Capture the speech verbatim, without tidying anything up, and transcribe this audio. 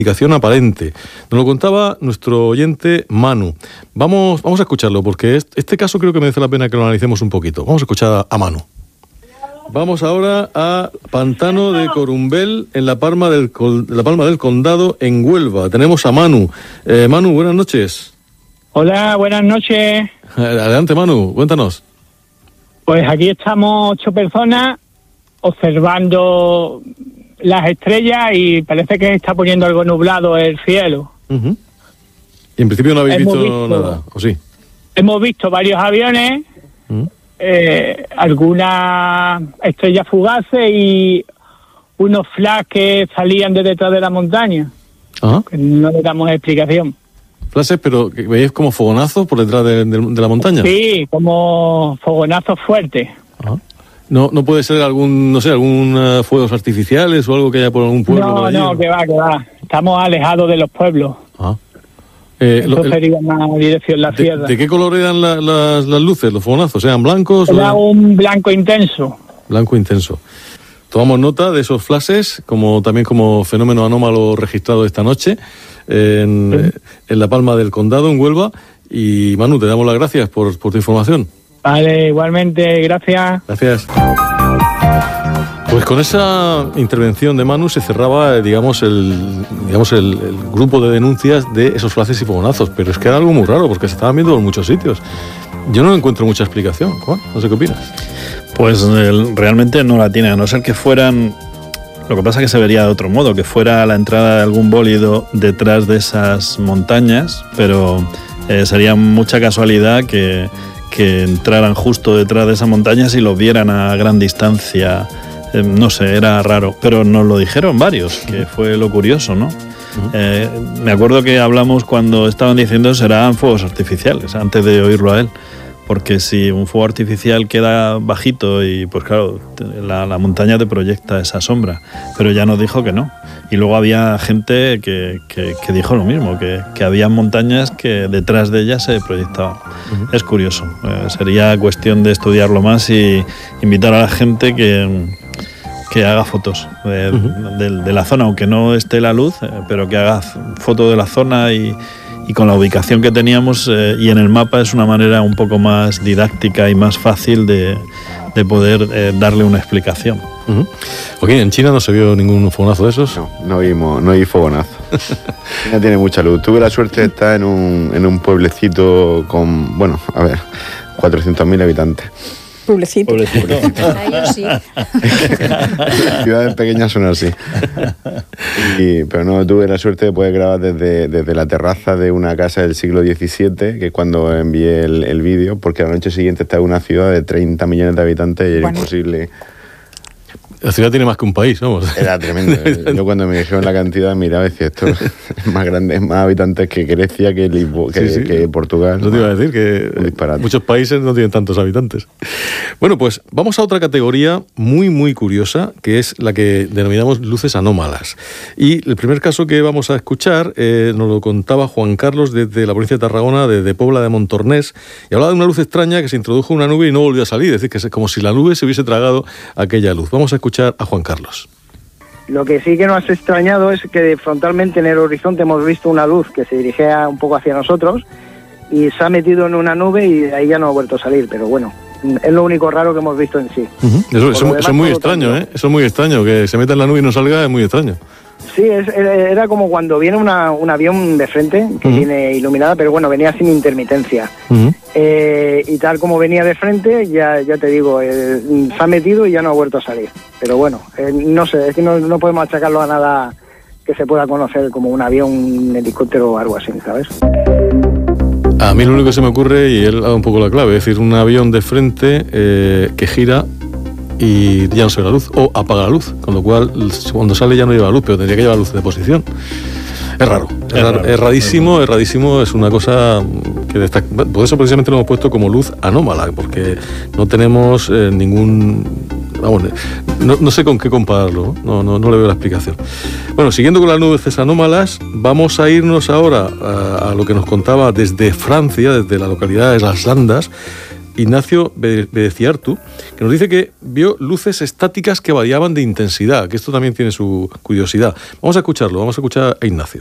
explicación aparente. Nos lo contaba nuestro oyente Manu. Vamos, vamos a escucharlo, porque este caso creo que merece la pena que lo analicemos un poquito. Vamos a escuchar a, a Manu. Vamos ahora a Pantano de Corumbel, en la Palma del, la Palma del Condado, en Huelva. Tenemos a Manu. Eh, Manu, buenas noches. Hola, buenas noches. Adelante, Manu, cuéntanos. Pues aquí estamos ocho personas observando las estrellas y parece que se está poniendo algo nublado el cielo. Uh-huh. Y en principio no habéis visto, visto nada, ¿o sí? Hemos visto varios aviones, uh-huh. eh, algunas estrellas fugaces y unos flash que salían de detrás de la montaña. Uh-huh. Que no le damos explicación. Flashes, pero ¿veis como fogonazos por detrás de, de, de la montaña? Sí, como fogonazos fuertes. Uh-huh. No, no puede ser algún, no sé, algún uh, fuegos artificiales o algo que haya por algún pueblo. No, por allí, no, ¿no? que va, que va. Estamos alejados de los pueblos. Ah. Eh, Eso lo, el, sería una dirección la de, sierra. ¿De qué color eran la, las, las luces, los fogonazos? ¿Eran blancos? Era o... un blanco intenso. Blanco intenso. Tomamos nota de esos flashes, como también como fenómeno anómalo registrado esta noche en, sí. en la Palma del Condado, en Huelva. Y Manu, te damos las gracias por, por tu información. Vale, igualmente, gracias. Gracias. Pues con esa intervención de Manu se cerraba, digamos, el digamos el, el grupo de denuncias de esos flashes y fogonazos. Pero es que era algo muy raro, porque se estaban viendo en muchos sitios. Yo no encuentro mucha explicación. Juan, no sé qué opinas. Pues el, realmente no la tiene, a no ser que fueran... Lo que pasa es que se vería de otro modo, que fuera la entrada de algún bólido detrás de esas montañas, pero eh, sería mucha casualidad que... que entraran justo detrás de esas montañas y los vieran a gran distancia. Eh, no sé, era raro, pero nos lo dijeron varios, que fue lo curioso, ¿no? Uh-huh. Eh, me acuerdo que hablamos cuando estaban diciendo serán fuegos artificiales, antes de oírlo a él, porque si un fuego artificial queda bajito y pues claro, la, la montaña te proyecta esa sombra, pero ya nos dijo que no. Y luego había gente que, que, que dijo lo mismo, que, que había montañas que detrás de ellas se proyectaban. Uh-huh. Es curioso, eh, sería cuestión de estudiarlo más y invitar a la gente que, que haga fotos de, uh-huh. de, de la zona, aunque no esté la luz, eh, pero que haga fotos de la zona y, y con la ubicación que teníamos eh, y en el mapa es una manera un poco más didáctica y más fácil de, de poder eh, darle una explicación. Uh-huh. Ok, ¿en China no se vio ningún fogonazo de esos? No, no vimos, no vi fogonazo. China tiene mucha luz. Tuve la suerte de estar en un, en un pueblecito con, bueno, a ver, cuatrocientos mil habitantes. Pueblecito. Pueblecito. Ellos sí. Las ciudades pequeñas son así. Y, pero no, tuve la suerte de poder grabar desde, desde la terraza de una casa del siglo diecisiete, que es cuando envié el, el vídeo, porque la noche siguiente estaba en una ciudad de treinta millones de habitantes y era bueno. imposible. La ciudad tiene más que un país, vamos. Era tremendo. Yo cuando me dijeron la cantidad miraba y decía, esto es más grande, es más habitantes que Grecia, que, Lisboa, que, sí, sí. que Portugal. Eso te iba a decir, que muchos países no tienen tantos habitantes. Bueno, pues vamos a otra categoría muy, muy curiosa, que es la que denominamos luces anómalas. Y el primer caso que vamos a escuchar eh, nos lo contaba Juan Carlos desde la provincia de Tarragona, desde Pobla de Montornés, y hablaba de una luz extraña que se introdujo en una nube y no volvió a salir. Es decir, que es como si la nube se hubiese tragado aquella luz. Vamos a escuchar a Juan Carlos. Lo que sí que nos ha extrañado es que frontalmente en el horizonte hemos visto una luz que se dirigía un poco hacia nosotros y se ha metido en una nube y de ahí ya no ha vuelto a salir, pero bueno, es lo único raro que hemos visto en sí. Uh-huh. Eso, eso, demás, eso es muy extraño, ¿eh? Eso es muy extraño, que se meta en la nube y no salga, es muy extraño. Sí, es, era como cuando viene una, un avión de frente, que uh-huh. viene iluminada, pero bueno, venía sin intermitencia. Uh-huh. Eh, y tal como venía de frente, ya ya te digo, eh, se ha metido y ya no ha vuelto a salir. Pero bueno, eh, no sé, es que no, no podemos achacarlo a nada que se pueda conocer como un avión, un helicóptero o algo así, ¿sabes? A mí lo único que se me ocurre, y él ha dado un poco la clave, es decir, un avión de frente eh, que gira y ya no se ve la luz, o apaga la luz, con lo cual cuando sale ya no lleva luz, pero tendría que llevar luz de posición. Es raro, es, es, raro, es radísimo, es, es radísimo, es una cosa que destaca. Por eso precisamente lo hemos puesto como luz anómala, porque no tenemos eh, ningún... Vamos, no, no sé con qué compararlo, no, no, no le veo la explicación. Bueno, siguiendo con las nubes anómalas, vamos a irnos ahora a, a lo que nos contaba desde Francia, desde la localidad de Las Landas, Ignacio Bedeciartu, que nos dice que vio luces estáticas que variaban de intensidad, que esto también tiene su curiosidad. Vamos a escucharlo, vamos a escuchar a Ignacio.